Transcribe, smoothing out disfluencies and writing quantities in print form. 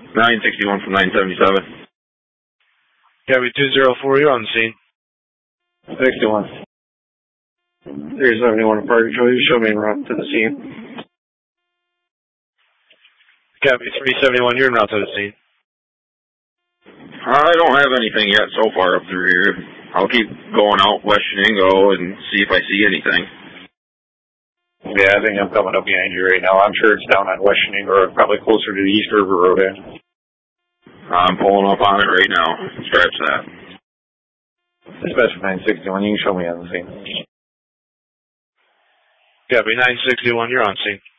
961 from 977. Copy 204, you're on the scene. 61. 371 Park, show me en route to the scene. Copy 371, you're en route to the scene. I don't have anything yet so far up through here. I'll keep going out West Shenango and see if I see anything. Yeah, I think I'm coming up behind you right now. I'm sure it's down on West Shenango, probably closer to the East River Road end. I'm pulling up on it right now. Scratch that. Dispatch 961, you can show me on the scene. Copy 961, you're on scene.